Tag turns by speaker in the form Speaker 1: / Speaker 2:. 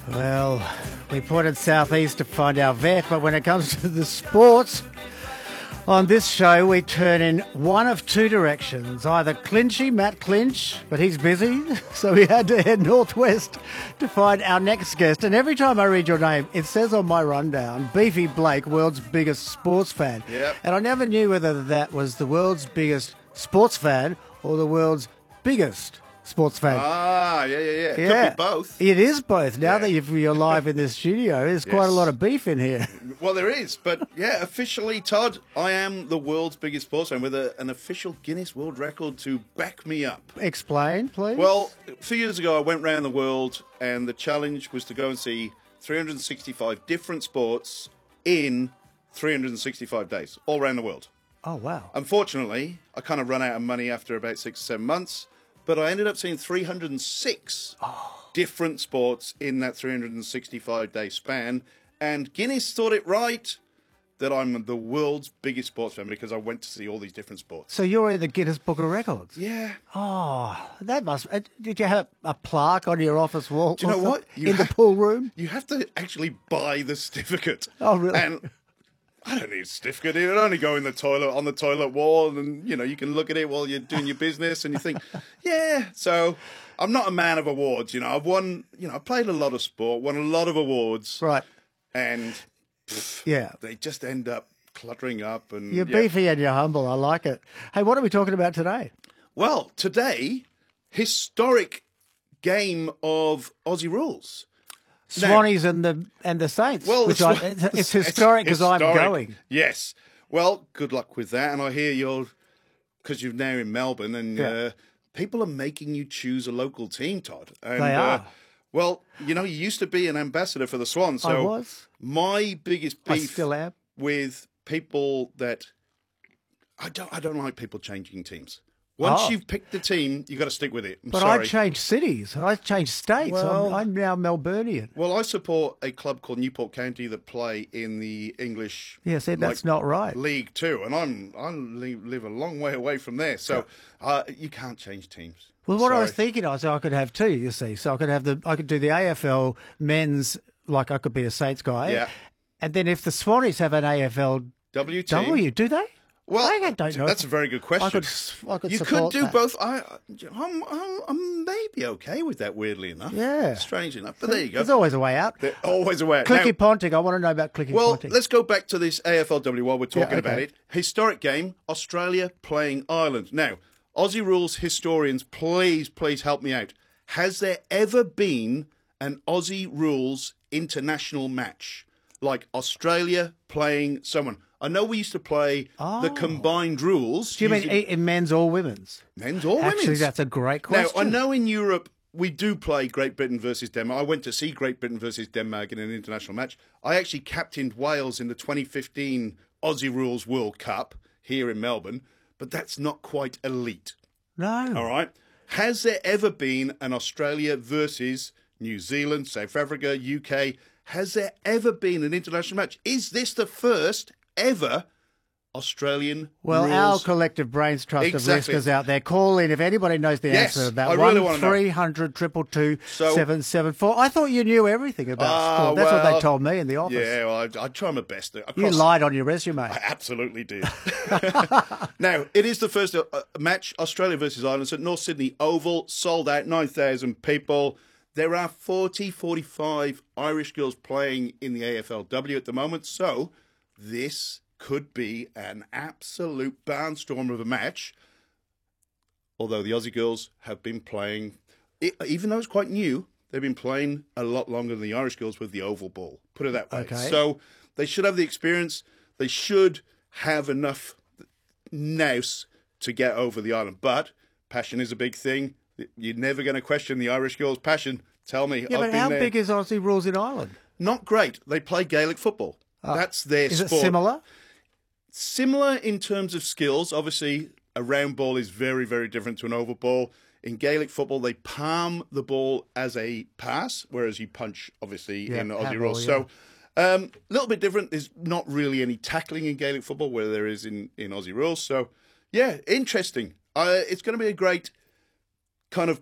Speaker 1: Well, we pointed southeast to find our vet, but when it comes to the sports, on this show we turn in one of two directions. Either Clinchy, Matt Clinch, but he's busy, so we had to head northwest to find our next guest. And every time I read your name, it says on my rundown, Beefy Blake, world's biggest sports fan.
Speaker 2: Yep.
Speaker 1: And I never knew whether that was the world's biggest sports fan or the world's biggest sports fan.
Speaker 2: Yeah. Could be both.
Speaker 1: It is both. Now that you're live in this studio, there's quite a lot of beef in here.
Speaker 2: Well, there is. But, yeah, officially, Todd, I am the world's biggest sports fan with an official Guinness World Record to back me up.
Speaker 1: Explain, please.
Speaker 2: Well, a few years ago, I went around the world, and the challenge was to go and see 365 different sports in 365 days, all around the world.
Speaker 1: Oh, wow.
Speaker 2: Unfortunately, I kind of run out of money after about 6 or 7 months. But I ended up seeing 306 different sports in that 365-day span. And Guinness thought it right that I'm the world's biggest sports fan because I went to see all these different sports.
Speaker 1: So you're in the Guinness Book of Records?
Speaker 2: Yeah.
Speaker 1: Oh, that must... Did you have a plaque on your office wall?
Speaker 2: Do you know what?
Speaker 1: In the pool room?
Speaker 2: You have to actually buy the certificate.
Speaker 1: Oh, really?
Speaker 2: And I don't need a certificate. It would only go in the toilet, on the toilet wall, and, you can look at it while you're doing your business, and you think, yeah. So I'm not a man of awards, I've won, I played a lot of sport, won a lot of awards.
Speaker 1: Right.
Speaker 2: And, they just end up cluttering up. And
Speaker 1: You're beefy and you're humble. I like it. Hey, what are we talking about today?
Speaker 2: Well, today, historic game of Aussie rules.
Speaker 1: Swannies and the Saints.
Speaker 2: Well,
Speaker 1: it's historic because I'm going.
Speaker 2: Yes. Well, good luck with that. And I hear because you're now in Melbourne, and people are making you choose a local team, Todd. And,
Speaker 1: they are.
Speaker 2: Well, you used to be an ambassador for the Swans. So
Speaker 1: I was.
Speaker 2: My biggest beef
Speaker 1: I still am.
Speaker 2: with people that I don't like people changing teams. Once you've picked the team, you've got to stick with it.
Speaker 1: But
Speaker 2: sorry.
Speaker 1: I changed cities. I changed states.
Speaker 2: Well,
Speaker 1: I'm now Melburnian.
Speaker 2: Well, I support a club called Newport County that play in the English
Speaker 1: that's not right.
Speaker 2: League Two, and I live a long way away from there, so you can't change teams.
Speaker 1: Well, what I was thinking, I could have two, you see. So I could do the AFL men's, like I could be a Saints guy.
Speaker 2: Yeah.
Speaker 1: And then if the Swannies have an AFL
Speaker 2: W team.
Speaker 1: do they?
Speaker 2: Well,
Speaker 1: I don't know.
Speaker 2: That's a very good question.
Speaker 1: I could
Speaker 2: you could
Speaker 1: support
Speaker 2: do
Speaker 1: that.
Speaker 2: both. I'm maybe okay with that, weirdly enough.
Speaker 1: Yeah.
Speaker 2: Strange enough, but there you go.
Speaker 1: There's always a way out.
Speaker 2: There's always a way out.
Speaker 1: Clicky Ponting. I want to know about Clicky Ponting.
Speaker 2: Well, let's go back to this AFLW while we're talking about
Speaker 1: okay.
Speaker 2: it. Historic game, Australia playing Ireland. Now, Aussie rules historians, please help me out. Has there ever been an Aussie rules international match? Like Australia playing someone? I know we used to play the combined rules.
Speaker 1: Do you mean in men's or women's?
Speaker 2: Men's or women's?
Speaker 1: Actually, that's a great question.
Speaker 2: Now, I know in Europe we do play Great Britain versus Denmark. I went to see Great Britain versus Denmark in an international match. I actually captained Wales in the 2015 Aussie Rules World Cup here in Melbourne, but that's not quite elite.
Speaker 1: No.
Speaker 2: All right. Has there ever been an Australia versus New Zealand, South Africa, UK? Has there ever been an international match? Is this the first ever Australian
Speaker 1: Well,
Speaker 2: rules?
Speaker 1: our collective brains trust of riskers out there. Call in if anybody knows the answer to that.
Speaker 2: I really want to know.
Speaker 1: 1300 222 774. I thought you knew everything about sport. That's what they told me in the office.
Speaker 2: Yeah, well, I try my best.
Speaker 1: You lied on your resume.
Speaker 2: I absolutely did. Now, it is the first match, Australia versus Ireland, at North Sydney Oval, sold out, 9,000 people. There are 45 Irish girls playing in the AFLW at the moment, so this could be an absolute barnstormer of a match. Although the Aussie girls have been playing, even though it's quite new, they've been playing a lot longer than the Irish girls with the oval ball. Put it that way.
Speaker 1: Okay.
Speaker 2: So they should have the experience. They should have enough nous to get over the island. But passion is a big thing. You're never going to question the Irish girls' passion. Tell me.
Speaker 1: Yeah, but how big is Aussie rules in Ireland?
Speaker 2: Not great. They play Gaelic football. That's their sport.
Speaker 1: Is it similar?
Speaker 2: Similar in terms of skills. Obviously, a round ball is very, very different to an oval ball. In Gaelic football, they palm the ball as a pass, whereas you punch, obviously, in Aussie rules. So, a little bit different. There's not really any tackling in Gaelic football where there is in Aussie rules. So, yeah, interesting. It's going to be a great kind of